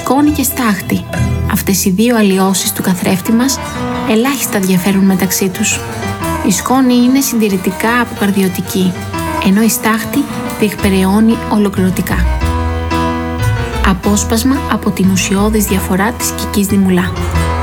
σκόνη και στάχτη. Αυτές οι δύο αλλοιώσεις του καθρέφτη μας ελάχιστα διαφέρουν μεταξύ τους. Η σκόνη είναι συντηρητικά αποκαρδιωτική, ενώ η στάχτη διεκπεραιώνει ολοκληρωτικά. Απόσπασμα από την ουσιώδης διαφορά της Κικής Δημουλά.